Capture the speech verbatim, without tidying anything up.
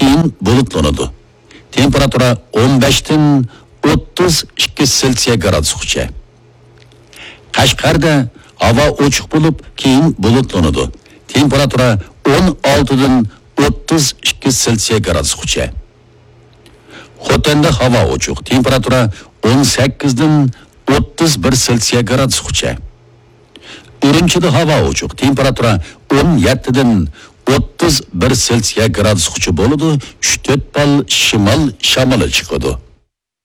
keyin bulutlanadi. Temperatura o'n beshdan o'ttiz ikki Selsiya gradusgacha. Qashqarda havo ochiq bo'lib, keyin bulutlanadi. Temperatura o'n oltidan o'ttiz ikki Selsiya gradusgacha. Xotanda havo ochiq. Temperatura o'n sakkizdan o'ttiz bir Selsiya gradusgacha. Urumchida havo ochiq. Temperatura o'n yettidan o'ttiz bir Selsiya gradusgacha bo'ladi. uch to'rt bal shimol shamoli chiqadi.